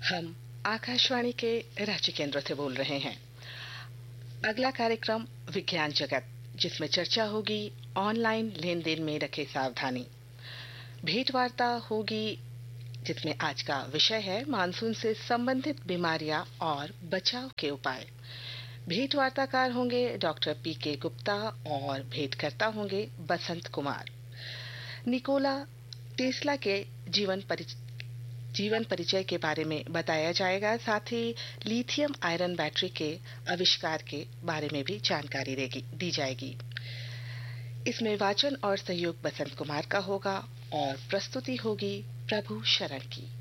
हम आकाशवाणी के रांची केंद्र से बोल रहे हैं। अगला कार्यक्रम विज्ञान जगत, जिसमें चर्चा होगी ऑनलाइन लेन देन में रखे सावधानी। भेंट वार्ता होगी, जिसमें आज का विषय है मानसून से संबंधित बीमारियां और बचाव के उपाय। भेंट वार्ताकार होंगे डॉक्टर पी.के. गुप्ता और भेंटकर्ता होंगे बसंत कुमार। निकोला टेस्ला के जीवन परिचय के बारे में बताया जाएगा। साथ ही लिथियम आयरन बैटरी के आविष्कार के बारे में भी जानकारी दी जाएगी। इसमें वाचन और सहयोग बसंत कुमार का होगा और प्रस्तुति होगी प्रभु शरण की।